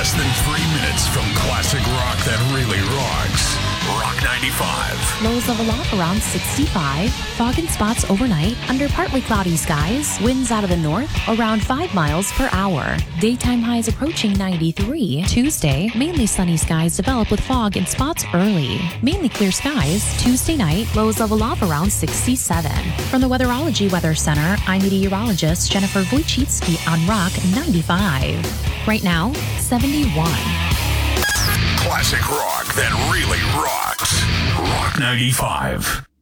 less than 3 minutes from classic rock that really rocks. Rock 95. Lows level off around 65. Fog and spots overnight under partly cloudy skies. Winds out of the north around 5 miles per hour. Daytime highs approaching 93. Tuesday, mainly sunny skies develop with fog and spots early. Mainly clear skies. Tuesday night, lows level off around 67. From the Weatherology Weather Center, I'm meteorologist Jennifer Wojcicki on Rock 95. Right now, 71. Classic rock that really rocks. Rock 95.